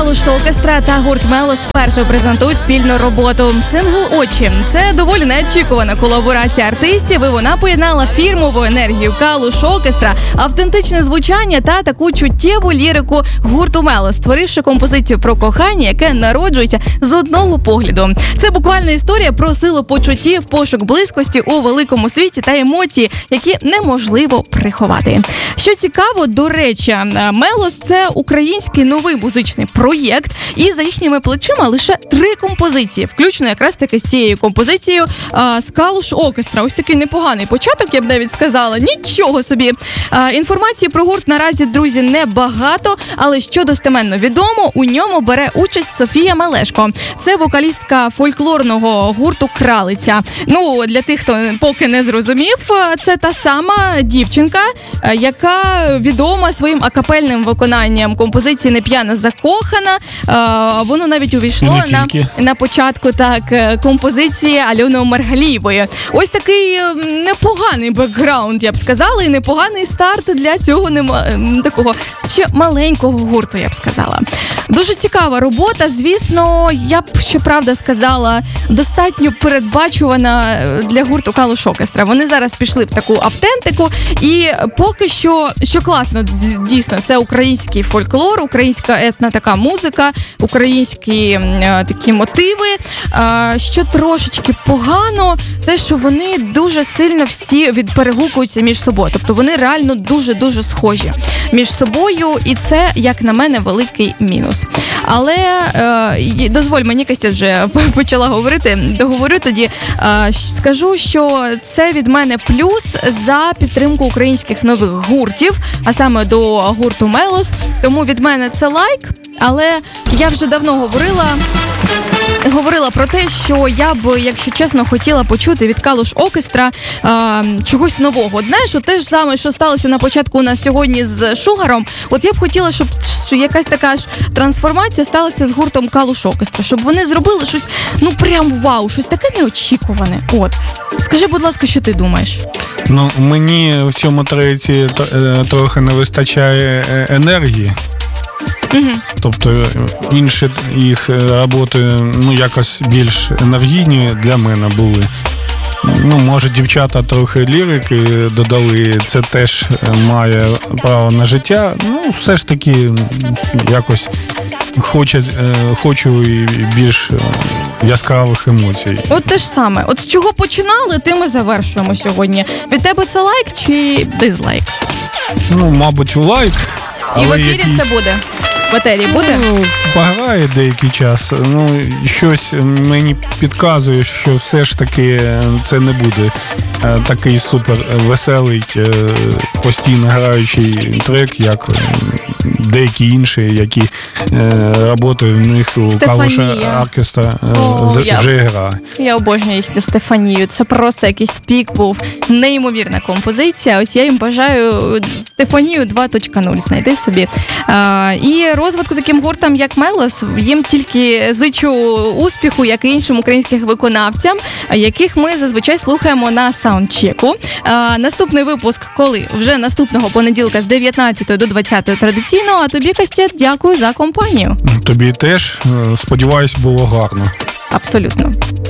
Калуш Оркестра та гурт Мелос вперше презентують спільну роботу. Сингл «Очі» – це доволі неочікувана колаборація артистів, і вона поєднала фірмову енергію Калуш Оркестра, автентичне звучання та таку чуттєву лірику гурту Мелос, створивши композицію про кохання, яке народжується з одного погляду. Це буквально історія про силу почуттів, пошук близькості у великому світі та емоції, які неможливо приховати. Що цікаво, до речі, Мелос – це український новий музичний проєкт, і за їхніми плечима лише 3 композиції, включно якраз таки з цією композицією з Калуш Оркестра. Ось такий непоганий початок, я б навіть сказала. Нічого собі. Інформації про гурт наразі, друзі, небагато, але що достеменно відомо, у ньому бере участь Софія Мелешко. Це вокалістка фольклорного гурту «Кралиця». Ну, для тих, хто поки не зрозумів, це та сама дівчинка, яка відома своїм акапельним виконанням композиції «Не п'яна закохана». Воно навіть увійшло на початку композиції Альони Омаргалієвої. Ось такий непоганий бекграунд, я б сказала, і непоганий старт для цього такого ще маленького гурту, я б сказала. Дуже цікава робота, звісно, я б, щоправда, сказала, достатньо передбачувана для гурту Калуш Оркестра. Вони зараз пішли в таку автентику, і поки що класно, дійсно, це український фольклор, українська етна така музика, українські такі мотиви. Що трошечки погано, те, що вони дуже сильно всі перегукуються між собою. Тобто вони реально дуже-дуже схожі між собою, і це, як на мене, великий мінус. Але дозволь мені, Костя вже почала говорити, договорю тоді. Скажу, що це від мене плюс за підтримку українських нових гуртів, а саме до гурту Мелос. Тому від мене це лайк, але я вже давно говорила про те, що я б, якщо чесно, хотіла почути від Калуш Оркестра чогось нового. От знаєш, те ж саме, що сталося на початку у нас сьогодні з Шугаром, от я б хотіла, щоб якась така ж трансформація сталася з гуртом Калуш Оркестра, щоб вони зробили щось, ну прям вау, щось таке неочікуване. От. Скажи, будь ласка, що ти думаєш? Ну, мені в цьому треці трохи не вистачає енергії. Угу. Тобто інші їх роботи, ну, якось більш енергійні для мене були. Ну, може, дівчата трохи лірики додали, це теж має право на життя. Ну, все ж таки, якось хочу і більш яскравих емоцій. От те ж саме. От з чого починали, тим і завершуємо сьогодні. Від тебе це лайк чи дизлайк? Ну, мабуть, лайк. І в ефірі це буде? В етері буде? Ну, пограє деякий час. Ну, щось мені підказує, що все ж таки це не буде такий супер веселий, постійно граючий трек, як деякі інші, які роботи в них у Калуш Оркестра вже грає. Я обожнюю їхню Стефанію. Це просто якийсь пік був. Неймовірна композиція. Ось я їм бажаю Стефанію 2.0 знайти собі. І розвитку таким гуртам, як Мелос, їм тільки зичу успіху, як і іншим українським виконавцям, яких ми зазвичай слухаємо на саундчеку. Наступний випуск коли? Вже наступного понеділка з 19 до 20 традиційно. А тобі, Костя, дякую за компанію. Тобі теж. Сподіваюсь, було гарно. Абсолютно.